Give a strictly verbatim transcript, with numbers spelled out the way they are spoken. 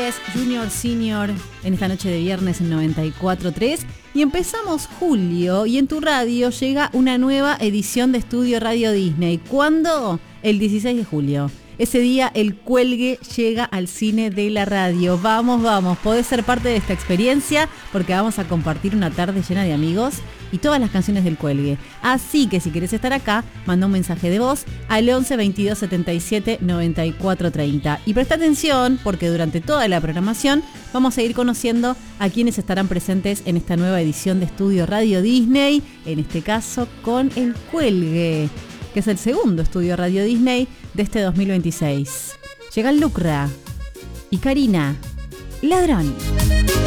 es Junior Senior en esta noche de viernes en noventa y cuatro punto tres y empezamos julio y en tu radio llega una nueva edición de Estudio Radio Disney. ¿Cuándo? El dieciséis de julio. Ese día el Cuelgue llega al cine de la radio. Vamos, vamos, podés ser parte de esta experiencia porque vamos a compartir una tarde llena de amigos y todas las canciones del Cuelgue. Así que si querés estar acá, manda un mensaje de voz al once veintidós setenta y siete noventa y cuatro treinta. Y presta atención porque durante toda la programación vamos a ir conociendo a quienes estarán presentes en esta nueva edición de Estudio Radio Disney, en este caso con el Cuelgue, que es el segundo Estudio Radio Disney de este dos mil veintiséis. Llega Lucra y Karina, Ladrón.